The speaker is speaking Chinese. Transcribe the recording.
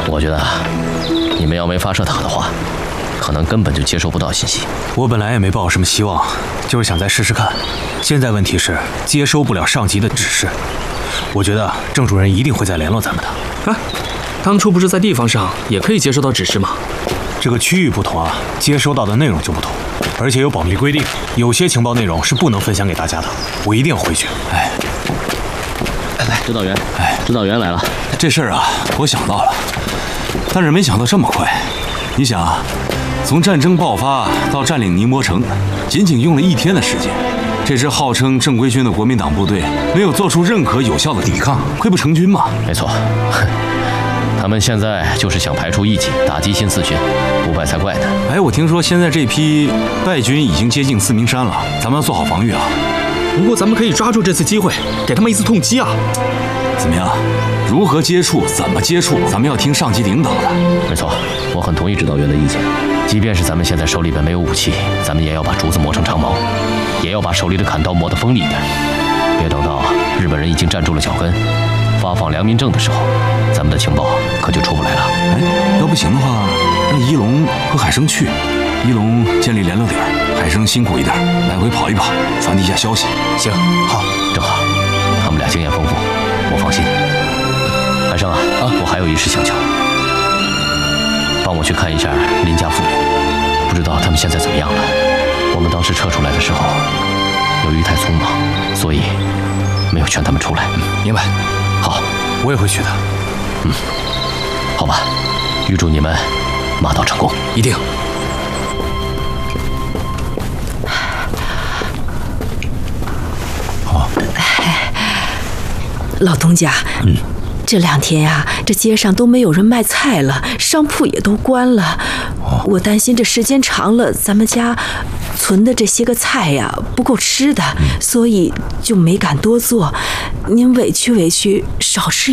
我觉得你们要没发射塔的话，可能根本就接收不到信息。 我本来也没抱什么希望，就是想再试试看。现在问题是接收不了上级的指示。我觉得郑主任一定会再联络咱们的。 啊，当初不是在地方上也可以接收到指示吗？ 这个区域不同啊，接收到的内容就不同，而且有保密规定，有些情报内容是不能分享给大家的。我一定要回去。 来，指导员，指导员来了。 这事儿啊，我想到了，但是没想到这么快。你想啊，从战争爆发到占领尼摩城，仅仅用了1天的时间。这支号称正规军的国民党部队没有做出任何有效的抵抗，溃不成军吗？ 没错，他们现在就是想排除异己，打击新四军，不败才怪呢。 哎，我听说现在这批败军已经接近四明山了，咱们要做好防御啊。 不过咱们可以抓住这次机会，给他们一次痛击啊！ 怎么样？如何接触？怎么接触？咱们要听上级领导的。 没错，我很同意指导员的意见。即便是咱们现在手里边没有武器，咱们也要把竹子磨成长矛，也要把手里的砍刀磨得锋利一点。别等到日本人已经站住了脚跟，发放良民证的时候，咱们的情报可就出不来了。 哎，要不行的话，让一龙和海生去。一龙建立联络点，海生辛苦一点，来回跑一跑，传递一下消息。 行，好， 正好，他们俩经验丰富，我放心。海生啊，我还有一事相求，帮我去看一下林家妇女，不知道他们现在怎么样了。我们当时撤出来的时候，由于太匆忙，所以没有劝他们出来。 明白。 好， 我也会去的。 好吧，预祝你们马到成功。 一定。 老东家，这2天呀，这街上都没有人卖菜了，商铺也都关了。我担心这时间长了，咱们家存的这些个菜呀不够吃的，所以就没敢多做。您委屈委屈，少吃